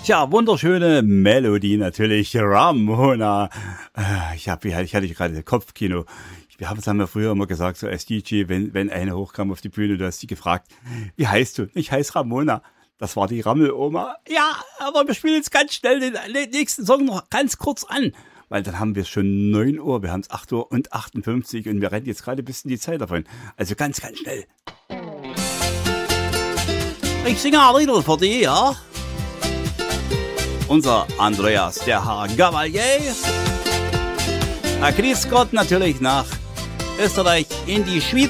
Tja, wunderschöne Melodie natürlich, Ramona. Ich hatte gerade Kopfkino. Das haben wir früher immer gesagt, so als DJ, wenn eine hochkam auf die Bühne, du hast sie gefragt, wie heißt du? Ich heiße Ramona. Das war die Rammeloma. Ja, aber wir spielen jetzt ganz schnell den nächsten Song noch ganz kurz an. Weil dann haben wir schon 9 Uhr, wir haben es 8 Uhr und 58 und wir rennen jetzt gerade ein bisschen die Zeit davon. Also ganz, ganz schnell. Ich singe ein Lied für dich, ja? Unser Andreas, der Herr Gavalier. Grüß Gott natürlich nach Österreich in die Schweiz.